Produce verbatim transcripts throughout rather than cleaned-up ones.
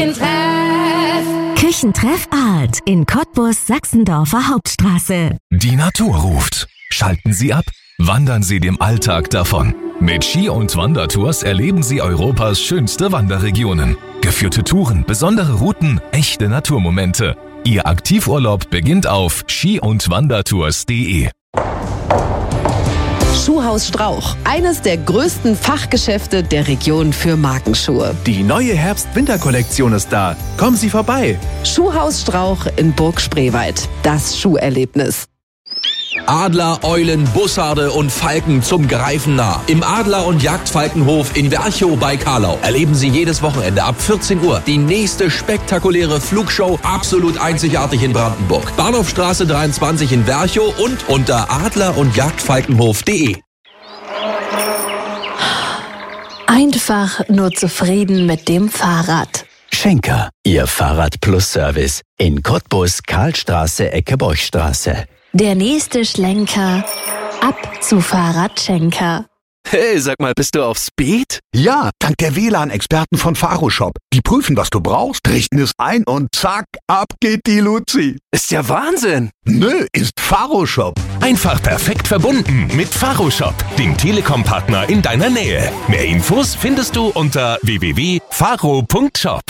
Küchentreff Art in Cottbus, Sachsendorfer Hauptstraße. Die Natur ruft. Schalten Sie ab. Wandern Sie dem Alltag davon. Mit Ski- und Wandertours erleben Sie Europas schönste Wanderregionen. Geführte Touren, besondere Routen, echte Naturmomente. Ihr Aktivurlaub beginnt auf ski und wandertours punkt de. Schuhhaus Strauch, eines der größten Fachgeschäfte der Region für Markenschuhe. Die neue Herbst-Winter-Kollektion ist da. Kommen Sie vorbei. Schuhhaus Strauch in Burg Spreewald. Das Schuherlebnis. Adler, Eulen, Bussarde und Falken zum Greifen nah. Im Adler- und Jagdfalkenhof in Werchow bei Karlau erleben Sie jedes Wochenende ab vierzehn Uhr die nächste spektakuläre Flugshow, absolut einzigartig in Brandenburg. Bahnhofstraße dreiundzwanzig in Werchow und unter adler- und jagdfalkenhof punkt de. Einfach nur zufrieden mit dem Fahrrad. Schenker, Ihr Fahrrad-Plus-Service in Cottbus, Karlstraße, Ecke Borchstraße. Der nächste Schlenker, ab zu Fahrradschenker. Hey, sag mal, bist du auf Speed? Ja, dank der W L A N-Experten von Faroshop. Die prüfen, was du brauchst, richten es ein und zack, ab geht die Luzi. Ist ja Wahnsinn. Nö, ist Faroshop. Einfach perfekt verbunden mit Faroshop, dem Telekom-Partner in deiner Nähe. Mehr Infos findest du unter w w w punkt faro punkt shop.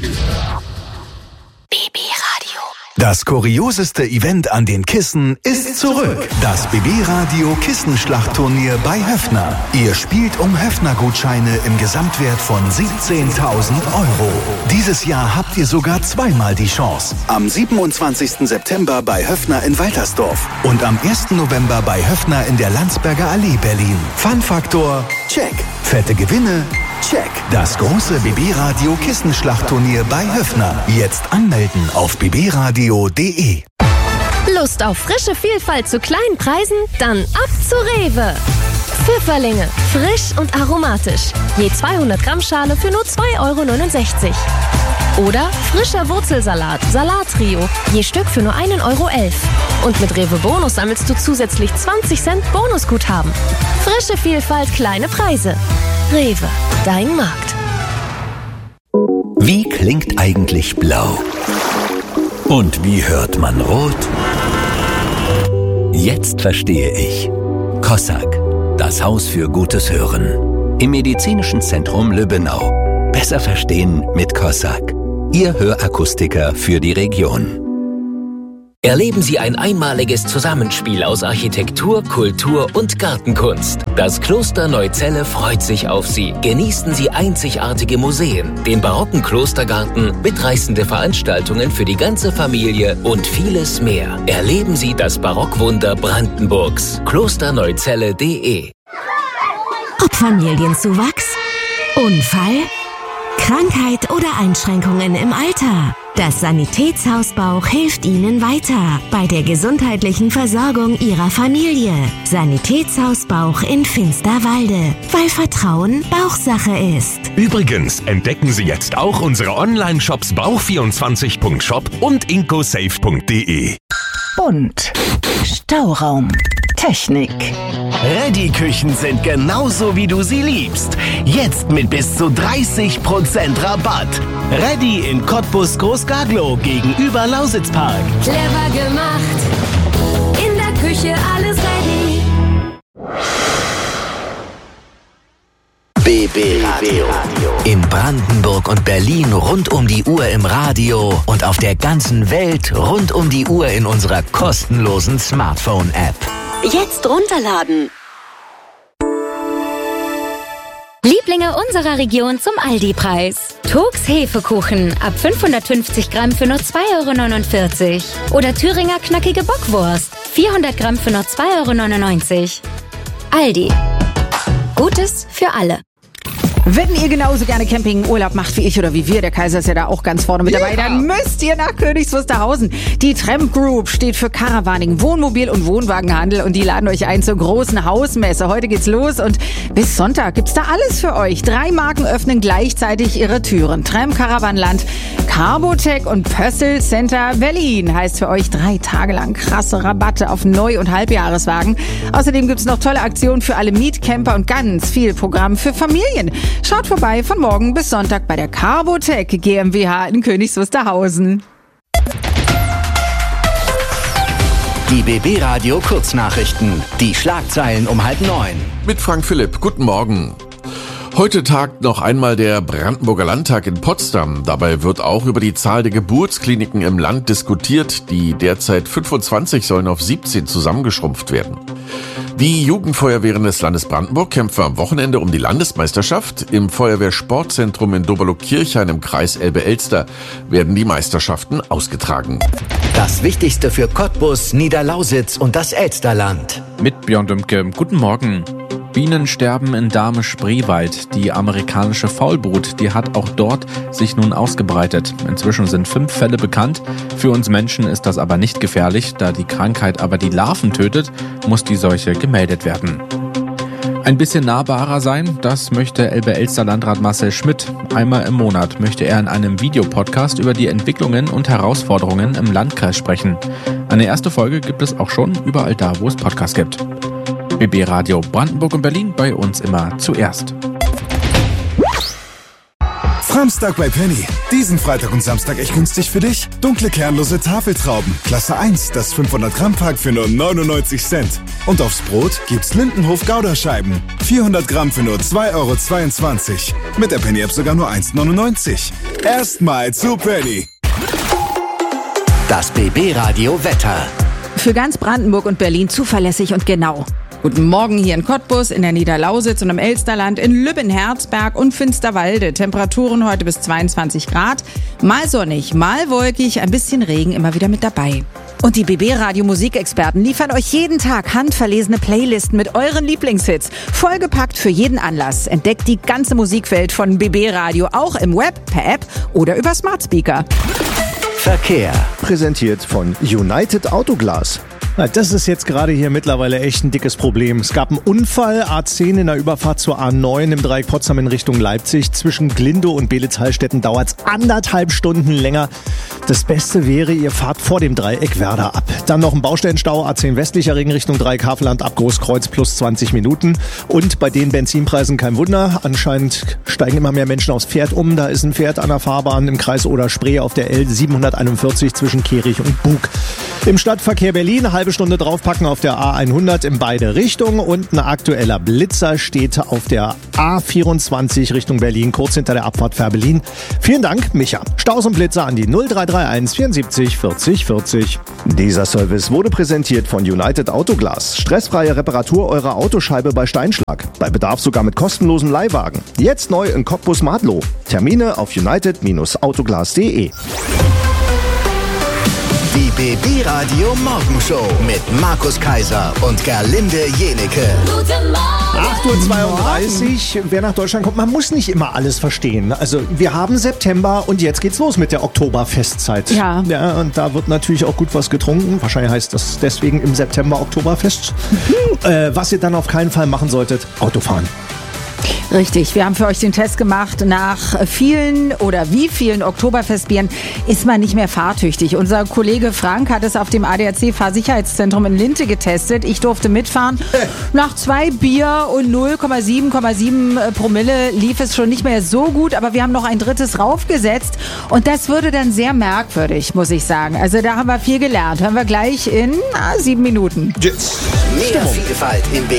B B Radio. Das kurioseste Event an den Kissen ist zurück. Das B B-Radio Kissenschlachtturnier bei Höffner. Ihr spielt um Höffner-Gutscheine im Gesamtwert von siebzehntausend Euro. Dieses Jahr habt ihr sogar zweimal die Chance. Am siebenundzwanzigsten September bei Höffner in Waltersdorf und am ersten November bei Höffner in der Landsberger Allee Berlin. Fun-Faktor, check. Fette Gewinne, check. Das große B B-Radio Kissenschlachtturnier bei Höffner. Jetzt anmelden auf b b radio punkt de. Lust auf frische Vielfalt zu kleinen Preisen? Dann ab zu Rewe. Pfifferlinge, frisch und aromatisch. Je zweihundert Gramm Schale für nur zwei Euro neunundsechzig. Oder frischer Wurzelsalat, Salattrio, je Stück für nur ein Euro elf. Und mit Rewe Bonus sammelst du zusätzlich zwanzig Cent Bonusguthaben. Frische Vielfalt, kleine Preise. Rewe, dein Markt. Wie klingt eigentlich blau? Und wie hört man rot? Jetzt verstehe ich. Kossak, das Haus für gutes Hören. Im Medizinischen Zentrum Lübbenau. Besser verstehen mit Kossak. Ihr Hörakustiker für die Region. Erleben Sie ein einmaliges Zusammenspiel aus Architektur, Kultur und Gartenkunst. Das Kloster Neuzelle freut sich auf Sie. Genießen Sie einzigartige Museen, den barocken Klostergarten, mitreißende Veranstaltungen für die ganze Familie und vieles mehr. Erleben Sie das Barockwunder Brandenburgs. klosterneuzelle punkt de. Ob Familienzuwachs, Unfall, Krankheit oder Einschränkungen im Alter. Das Sanitätshaus Bauch hilft Ihnen weiter bei der gesundheitlichen Versorgung Ihrer Familie. Sanitätshaus Bauch in Finsterwalde, weil Vertrauen Bauchsache ist. Übrigens entdecken Sie jetzt auch unsere Online-Shops bauch vierundzwanzig punkt shop und incosafe punkt de. Bunt, Stauraum, Technik. Ready-Küchen sind genauso, wie du sie liebst. Jetzt mit bis zu dreißig Prozent Rabatt. Ready in Cottbus Großgaglow gegenüber Lausitzpark. Clever gemacht, in der Küche alles ready. B B Radio. In Brandenburg und Berlin rund um die Uhr im Radio und auf der ganzen Welt rund um die Uhr in unserer kostenlosen Smartphone-App. Jetzt runterladen. Lieblinge unserer Region zum Aldi-Preis. Turks Hefekuchen ab fünfhundertfünfzig Gramm für nur zwei Euro neunundvierzig. Oder Thüringer knackige Bockwurst, vierhundert Gramm für nur zwei Euro neunundneunzig. Aldi. Gutes für alle. Wenn ihr genauso gerne Campingurlaub macht wie ich oder wie wir, der Kaiser ist ja da auch ganz vorne mit dabei, ja. Dann müsst ihr nach Königs Wusterhausen. Die Tramp Group steht für Caravaning, Wohnmobil und Wohnwagenhandel und die laden euch ein zur großen Hausmesse. Heute geht's los und bis Sonntag gibt's da alles für euch. Drei Marken öffnen gleichzeitig ihre Türen. Tramp Caravanland, Carbotech und Pössl Center Berlin heißt für euch drei Tage lang krasse Rabatte auf Neu- und Halbjahreswagen. Außerdem gibt es noch tolle Aktionen für alle Mietcamper und ganz viel Programm für Familien. Schaut vorbei von morgen bis Sonntag bei der Carbotech GmbH in Königs Wusterhausen. Die B B-Radio Kurznachrichten. Die Schlagzeilen um halb neun. Mit Frank Philipp. Guten Morgen. Heute tagt noch einmal der Brandenburger Landtag in Potsdam. Dabei wird auch über die Zahl der Geburtskliniken im Land diskutiert. Die derzeit fünfundzwanzig sollen auf siebzehn zusammengeschrumpft werden. Die Jugendfeuerwehren des Landes Brandenburg kämpfen am Wochenende um die Landesmeisterschaft. Im Feuerwehrsportzentrum in Doberlo-Kirchhain im Kreis Elbe-Elster werden die Meisterschaften ausgetragen. Das Wichtigste für Cottbus, Niederlausitz und das Elsterland. Mit Björn Dümke. Guten Morgen. Bienen sterben in Dahme-Spreewald. Die amerikanische Faulbrut, die hat auch dort sich nun ausgebreitet. Inzwischen sind fünf Fälle bekannt. Für uns Menschen ist das aber nicht gefährlich. Da die Krankheit aber die Larven tötet, muss die Seuche gemeldet werden. Ein bisschen nahbarer sein, das möchte Elbe-Elster-Landrat Marcel Schmidt. Einmal im Monat möchte er in einem Videopodcast über die Entwicklungen und Herausforderungen im Landkreis sprechen. Eine erste Folge gibt es auch schon überall da, wo es Podcasts gibt. B B-Radio Brandenburg und Berlin, bei uns immer zuerst. Framstag bei Penny. Diesen Freitag und Samstag echt günstig für dich. Dunkle kernlose Tafeltrauben. Klasse eins, das fünfhundert Gramm Pack für nur neunundneunzig Cent. Und aufs Brot gibt's Lindenhof Gouda-Scheiben. vierhundert Gramm für nur zwei Euro zweiundzwanzig. Mit der Penny-App sogar nur eins neunundneunzig. Erstmal zu Penny. Das B B-Radio Wetter. Für ganz Brandenburg und Berlin zuverlässig und genau. Guten Morgen hier in Cottbus, in der Niederlausitz und im Elsterland, in Lübben, Herzberg und Finsterwalde. Temperaturen heute bis zweiundzwanzig Grad. Mal sonnig, mal wolkig, ein bisschen Regen immer wieder mit dabei. Und die B B-Radio-Musikexperten liefern euch jeden Tag handverlesene Playlisten mit euren Lieblingshits. Vollgepackt für jeden Anlass. Entdeckt die ganze Musikwelt von B B-Radio auch im Web, per App oder über Smart Speaker. Verkehr. Präsentiert von United Autoglas. Das ist jetzt gerade hier mittlerweile echt ein dickes Problem. Es gab einen Unfall, A zehn in der Überfahrt zur A neun im Dreieck Potsdam in Richtung Leipzig. Zwischen Glindow und Belitz-Heilstätten dauert es anderthalb Stunden länger. Das Beste wäre, ihr fahrt vor dem Dreieck Werder ab. Dann noch ein Baustellenstau, A zehn westlicher Ring Richtung Dreieck Havelland ab Großkreuz plus zwanzig Minuten. Und bei den Benzinpreisen kein Wunder. Anscheinend steigen immer mehr Menschen aufs Pferd um. Da ist ein Pferd an der Fahrbahn im Kreis Oder-Spree auf der L siebenhunderteinundvierzig zwischen Kehrig und Bug. Im Stadtverkehr Berlin halbe Stunde draufpacken auf der A hundert in beide Richtungen und ein aktueller Blitzer steht auf der A vierundzwanzig Richtung Berlin, kurz hinter der Abfahrt Fährberlin. Vielen Dank, Micha. Staus und Blitzer an die null drei drei eins vierundsiebzig vierzig vierzig. Dieser Service wurde präsentiert von United Autoglas. Stressfreie Reparatur eurer Autoscheibe bei Steinschlag. Bei Bedarf sogar mit kostenlosem Leihwagen. Jetzt neu in Cottbus Madlow. Termine auf united Autoglas punkt de. Die B B-Radio Morgenshow mit Markus Kaiser und Gerlinde Jenecke. Guten Morgen. acht Uhr zweiunddreißig. Wer nach Deutschland kommt, man muss nicht immer alles verstehen. Also wir haben September und jetzt geht's los mit der Oktoberfestzeit. Ja. Ja, und da wird natürlich auch gut was getrunken. Wahrscheinlich heißt das deswegen im September Oktoberfest. äh, was ihr dann auf keinen Fall machen solltet, Autofahren. Richtig, wir haben für euch den Test gemacht. Nach vielen oder wie vielen Oktoberfestbieren ist man nicht mehr fahrtüchtig. Unser Kollege Frank hat es auf dem A D A C-Fahrsicherheitszentrum in Linte getestet. Ich durfte mitfahren. Nach zwei Bier und null Komma sieben Komma sieben Promille lief es schon nicht mehr so gut, aber wir haben noch ein drittes raufgesetzt und das würde dann sehr merkwürdig, muss ich sagen. Also da haben wir viel gelernt. Hören wir gleich in na, sieben Minuten. Mehr Vielfalt im B